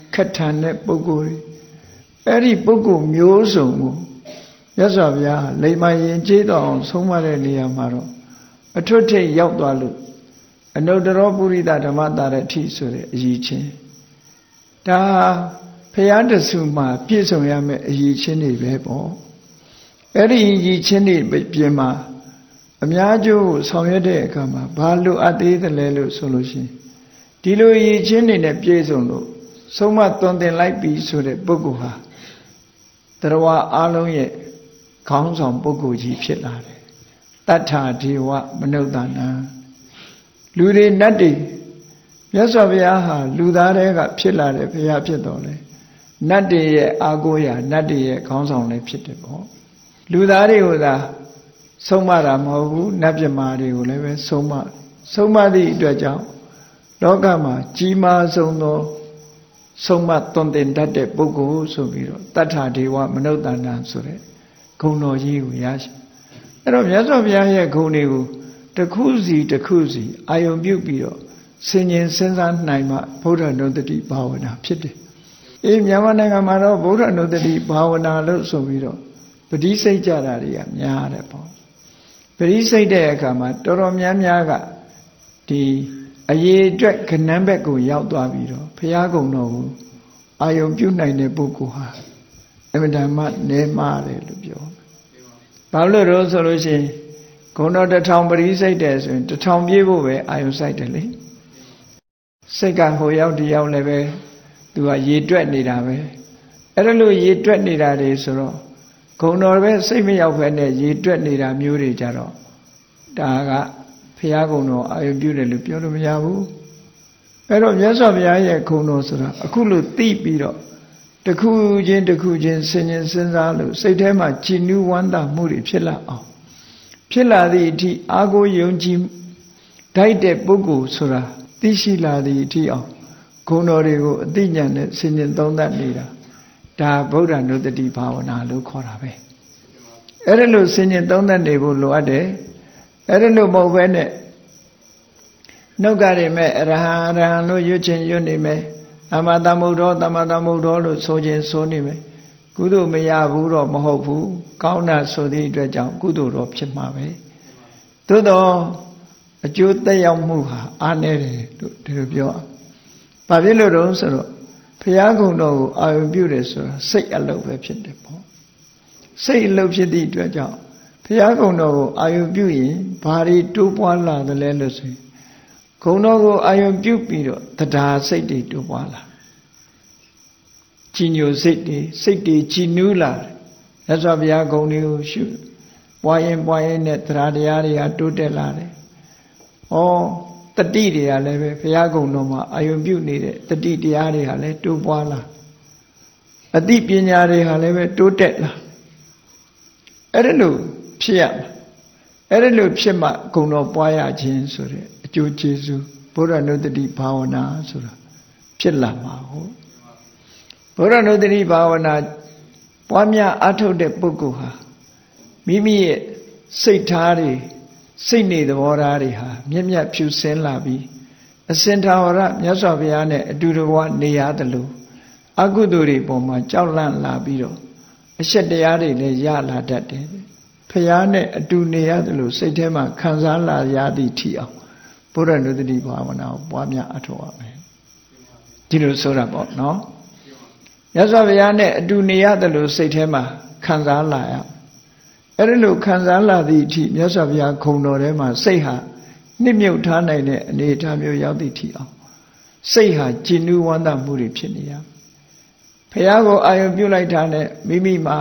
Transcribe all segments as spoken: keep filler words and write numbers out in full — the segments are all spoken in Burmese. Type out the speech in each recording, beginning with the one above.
ခက်ထန်တဲ့ပုဂ္ဂိုလ်တွေအဲ့ဒီပုဂ္ဂိုလ်မျိုးစုံကိုမြတ်စွာဘုရားလိမ္မာရင်ကျေးတော်အောင်ဆုံးမတဲ့နေရာမှာတော့အထွတ်ထိပ်ရောက်သွားလို့အနုတ္တရောပုရိသဓမ္မတာရတိဆိုတဲ့အရေးချင်းဒါဘုရားတဆူမှာပြည့်စုံရမယ့်အရေးချင်းတွေပဲပေါ့အဲ့ဒီအရေးချင်းတွေပြင်မှာအများကျိုးကိုဆောင်ရွက်တဲ့အခါမှာဘာလို့အပ်သေးတယ်လဲလို့ဆိုလို့ရှိရင်ဒီလိုအရေးချင်းတွေနဲ့ပြည့်စုံလို့ဆုံးမသွန်သင်လိုက်ပြီဆိုတဲ့ပုဂ္ဂိုလ်ဟာတရားအားလုံးရဲ့ခေါင်းဆောင်ပုဂ္ဂိုလ်ကြီးဖြစ်လာတယ်တတ္ထာဒေဝမနုဿာနံလူတွေနတ်တွေမြတ်စွာဘုရားဟာလူသားတွေကဖြစ်လာတဲ့ဘုရားဖြစ်တော်လေနတ်တွေရဲ့အာကိုရာနတ်တွေရဲ့ခေါင်းဆောင်လည်းဖြစ်တယ်ပေါ့လူသားတွေကိုသာဆုံးမတာမဟုတ်ဘူးနတ်ပြမာတွေကိုလည်းပဲဆုံးမဆုံးမသည့်အတွက်ကြောင့်လောကမှာကြီးမားဆုံးသောဆုံးမသွန်သင်တတ်တဲ့ပုဂ္ဂိုလ်ဆိုပြီးတော့တတ္ထာဒေဝမနုဿာနံဆိုတဲ့ဂုဏ်တော်ကြီးကိုရရှိအဲ့တော့မြတ်စွာဘုရားရဲ့ဂုဏ်တွေကိုတစ်ခုစီတစ်ခုစီအာယုံပြုပြီးတော့ဆင်ញင်စဉ်းစားနိုင်မှဗုဒ္ဓနုတ္တိဘာဝနာဖြစ်တယ်အေးမြန်မာနိုင်ငံမှာတော့ဗုဒ္ဓနုတ္တိဘာဝနာလို့ဆိုပြီးတော့ပဋိစိတ်ကြတာတွေကများတယ်ပေါ့ပဋိစိတ်တဲ့အခါမှာတော်တော်များများကဒီအရေးအတွက်ကဏ္ဍဘက်ကိုရောက်သွားပြီးတော့ဘုရားကုံတော်ကိုအာယုံပြုနိုင်တဲ့ပုဂ္ဂိုလ်ဟာအမှန်တမ်းနဲမားတယ်လို့ပြောဘာလို့လဲဆိုလို့ရှိရင်ဂုဏ်တော်တစ်ထောင်ပရိစိတ်တယ်ဆိုရင်တစ်ထောင်ပြည့်ဖို့ပဲအာယုံစိုက်တယ်လေစိတ်ကဟိုရောက်ဒီရောက်လည်းပဲသူကရေတွက်နေတာပဲအဲ့ဒါလို့ရေတွက်နေတာတွေဆိုတော့ဂုဏ်တော်ပဲစိတ်မရောက်ဖက်နဲ့ရေတွက်နေတာမျိုးတွေကြတော့ဒါကဘုရားဂုဏ်တော်အာယုံပြုတယ်လို့ပြောလို့မရဘူးအဲ့တော့မြတ်စွာဘုရားရဲ့ဂုဏ်တော်ဆိုတာအခုလို့သိပြီးတော့တခုချင်းတခုချင်းဆင်ញင်စဉ်းစားလို့စိတ်ထဲမှာကြည်နူးဝမ်းသာမှုတွေဖြစ်လာအောင်ဖြစ်လာသည့်အထိအာကိုယုံကြည်ဓာတ်တဲ့ပုဂ္ဂိုလ်ဆိုတာသိရှိလာသည့်အထိအောင်ဂုဏ်တော်တွေကိုအသိဉာဏ်နဲ့ဆင်ញင်သုံးသပ်နေတာဒါဗုဒ္ဓနုတ္တိဘာဝနာလို့ခေါ်တာပဲအဲ့ဒါလို့ဆင်ញင်သုံးသပ်နေဖို့လိုအပ်တယ်အဲ့ဒါလို့မဟုတ်ဘဲနဲ့နှုတ်ကရမဲ့အရဟံအရဟံလို့ရွတ်ခြင်းရွတ်နေမယ်သမ္မာသမ္ဗုဒ္ဓောသမ္မာသမ္ဗုဒ္ဓောလို့ဆိုခြင်းဆိုနေမယ်ကုသိုလ်မရဘူးတော့မဟုတ်ဘူးကောင်းတာဆိုသည့်အတွက်ကြောင့်ကုသိုလ်တော့ဖြစ်မှာပဲသို့တော့အကျိုးသက်ရောက်မှုဟာအားနည်းတယ်လို့ဒီလိုပြောဘာဖြစ်လို့တုံးဆိုတော့ဘုရားကုံတော်ကိုအာရုံပြုတယ်ဆိုတာစိတ်အလုပ်ပဲဖြစ်တယ်ပေါ့စိတ်အလုပ်ဖြစ်သည့်အတွက်ကြောင့်ဘုရားကုံတော်ကိုအာရုံပြုရင်ဘာတွေတိုးပွားလာသလဲလို့ဆိုရင်ဂုဏ်တော်ကိုအာရုံပြုပြီးတော့တရားစိတ်တွေတိုးပွားလာကြည်ညိုစိတ်တွေစိတ်တွေကြည်နူးလာတယ်မြတ်စွာဘုရားဂုဏ်တွေကိုရှုပွားရင်ပွားရင်နဲ့တရားတရားတွေကတိုးတက်လာတယ်ဩတတိတွေကလည်းပဲဘုရားဂုဏ်တော်မှာအာရုံပြုနေတဲ့တတိတရားတွေကလည်းတိုးပွားလာအသိပညာတွေဟာလည်းပဲတိုးတက်လာအဲ့ဒါလို့ဖြစ်ရမှာအဲ့ဒါလို့ဖြစ်မှဂုဏ်တော်ပွားရခြင်းဆိုတဲ့အကျိုးကျေးဇူးဗုဒ္ဓနုတ္တိဘာဝနာဆိုတာဖြစ်လာမှာဟုတ်ဗုဒ္ဓနုတ္တိဘာဝနာပွားများအထုတ်တဲ့ပုဂ္ဂိုလ်ဟာမိမိရဲ့စိတ်ထားတွေစိတ်နေသဘောထားတွေဟာမြက်မြက်ဖြူစင်းလာပြီးအစင်ထာဝရမြတ်စွာဘုရားနဲ့အတူတကွနေရတယ်လို့အကုသိုလ်တွေပေါ်မှာကြောက်လန့်လာပြီးတော့အရှက်တရားတွေလည်းရလာတတ်တယ်ဘုရားနဲ့အတူနေရတယ်လို့စိတ်ထဲမှာခံစားလာရသည့်ထီအောင်ဗုဒ္ဓနုတ္တိဘာဝနာကိုပွားများအထောက်အမယ်ဒီလိုဆိုတာပေါ့နော်မြတ်စွာဘုရားနဲ့အတူနေရတယ်လို့စိတ်ထဲမှာခံစားလာရအဲ့ဒါလို့ခံစားလာသည့်အထိမြတ်စွာဘုရားခုံတော်ထဲမှာစိတ်ဟာနှစ်မြုပ်ထားနိုင်တဲ့အနေအထားမျိုးရောက်သည့်ထိအောင်စိတ်ဟာကြည်နူးဝမ်းသာမှုတွေဖြစ်နေရဘုရားကိုအာရုံပြုလိုက်တာနဲ့မိမိမှာ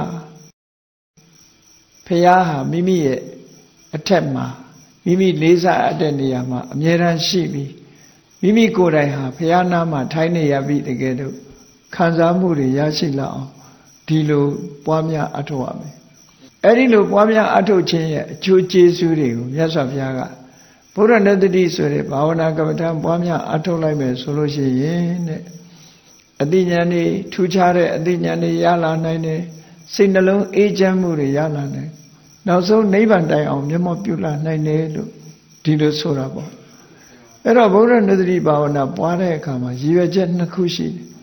ဘုရားဟာမိမိရဲ့အထက်မှာမိမိလေးစားအပ်တဲ့နေရာမှာအမြဲတမ်းရှိပြီးမိမိကိုယ်တိုင်ဟာဘုရားနာမှာထိုင်နေရပြီတကယ်တော့ခံစားမှုတွေရရှိလာအောင်ဒီလိုပွားများအထောက်အမယ်အဲ့ဒီလိုပွားများအထုတ်ခြင်းရဲ့အကျိုးကျေးဇူးတွေကိုမြတ်စွာဘုရားကဗုဒ္ဓနုတ္တိဆိုတဲ့ဘာဝနာကမ္မဋ္ဌာန်းပွားများအထုတ်လိုက်မယ်ဆိုလို့ရှိရင်တဲ့အသိဉာဏ်တွေထူးခြားတဲ့အသိဉာဏ်တွေရလာနိုင်တယ်စိတ်နှလုံးအေးချမ်းမှုတွေရလာနိုင်နောက်ဆုံးနိဗ္ဗာန်တိုင်အောင်မျက်မှောက်ပြုလာနိုင်တယ်လို့ဒီလိုဆိုတာပေါ့အဲ့တော့ဗုဒ္ဓနုတ္တိဘာဝနာပွားတဲ့အခါမှာရည်ရွယ်ချက်နှစ်ခုရှိတယ်